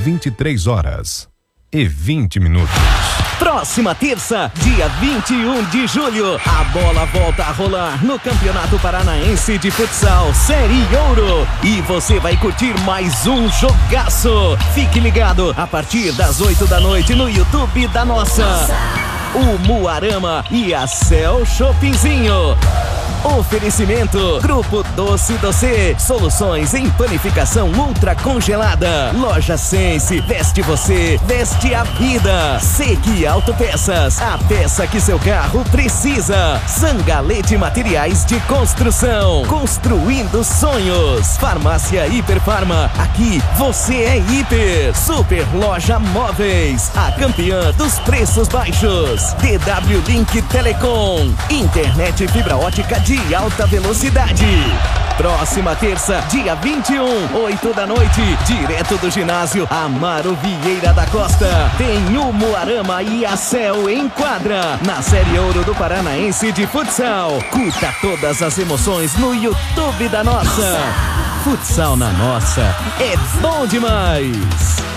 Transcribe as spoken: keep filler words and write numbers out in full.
vinte e três horas e vinte minutos. Próxima terça, dia vinte e um de julho, a bola volta a rolar no Campeonato Paranaense de Futsal Série Ouro. E você vai curtir mais um jogaço. Fique ligado a partir das oito da noite no YouTube da Nossa. O Muarama e a Cell Shoppingzinho. Oferecimento Grupo Doce Doce, soluções em panificação ultra congelada. Loja Sense, veste você, veste a vida. Sequi Autopeças, a peça que seu carro precisa. Zangalete Materiais de Construção, construindo sonhos. Farmácia Hiperfarma, aqui você é hiper. Super Loja Móveis, a campeã dos preços baixos. D W Link Telecom, internet fibra ótica de de alta velocidade. Próxima terça, dia vinte e um, oito da noite, direto do ginásio Amaro Vieira da Costa. Tem o Muarama e a Cell em quadra, na Série Ouro do Paranaense de Futsal. Curta todas as emoções no YouTube da Nossa. Futsal na Nossa é bom demais.